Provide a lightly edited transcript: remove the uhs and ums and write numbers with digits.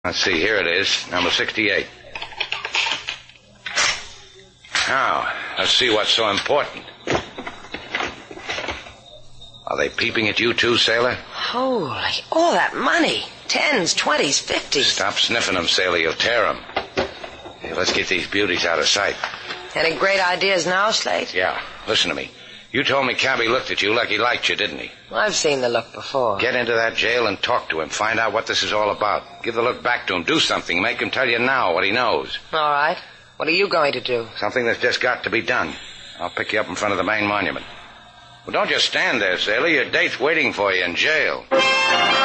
Let's see, here it is, number 68. Now, let's see what's so important. Are they peeping at you too, sailor? Holy, all that money. 10s, 20s, 50s. Stop sniffing them, sailor. You'll tear them. Hey, let's get these beauties out of sight. Any great ideas now, Slate? Yeah, listen to me. You told me Cabby looked at you like he liked you, didn't he? I've seen the look before. Get into that jail and talk to him. Find out what this is all about. Give the look back to him. Do something. Make him tell you now what he knows. All right. What are you going to do? Something that's just got to be done. I'll pick you up in front of the main monument. Well, don't just stand there, sailor. Your date's waiting for you in jail.